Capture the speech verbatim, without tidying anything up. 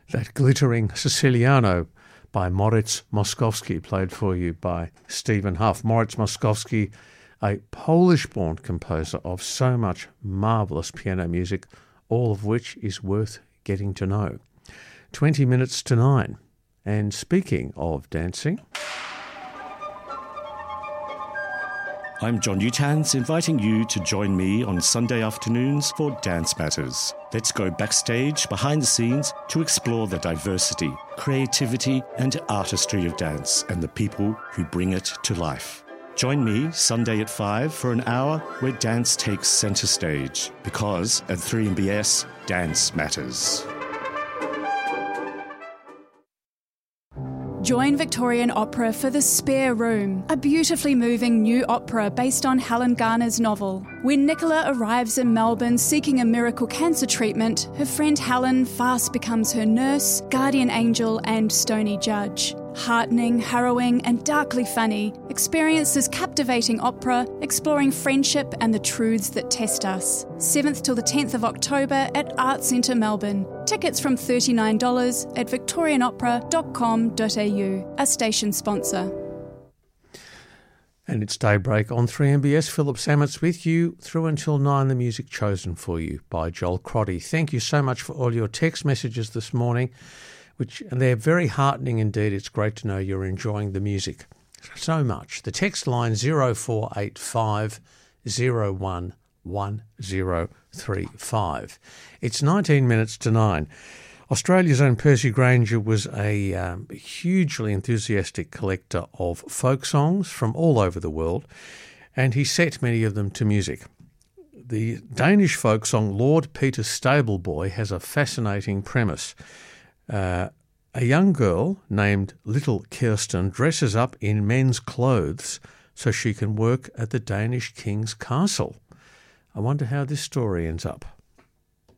That glittering Siciliano by Moritz Moszkowski, played for you by Stephen Huff. Moritz Moszkowski, a Polish-born composer of so much marvellous piano music, all of which is worth getting to know. twenty minutes to nine. And speaking of dancing... I'm John Utans, inviting you to join me on Sunday afternoons for Dance Matters. Let's go backstage, behind the scenes, to explore the diversity, creativity and artistry of dance and the people who bring it to life. Join me Sunday at five for an hour where dance takes centre stage, because at three M B S, dance matters. Join Victorian Opera for The Spare Room, a beautifully moving new opera based on Helen Garner's novel. When Nicola arrives in Melbourne seeking a miracle cancer treatment, her friend Helen fast becomes her nurse, guardian angel and stony judge. Heartening, harrowing and darkly funny, experience this captivating opera exploring friendship and the truths that test us. seventh till the tenth of October at Art Centre Melbourne. Tickets from thirty-nine dollars at victorian opera dot com dot a u, a station sponsor. And it's Daybreak on three M B S. Philip Sammets with you through until nine, the music chosen for you by Joel Crotty. Thank you so much for all your text messages this morning, which and they're very heartening indeed. It's great to know you're enjoying the music so much. The text line zero four eight five zero one one zero three five. It's nineteen minutes to nine. Australia's own Percy Granger was a um, hugely enthusiastic collector of folk songs from all over the world, and he set many of them to music. The Danish folk song Lord Peter Stableboy has a fascinating premise. Uh, a young girl named Little Kirsten dresses up in men's clothes so she can work at the Danish king's castle. I wonder how this story ends up.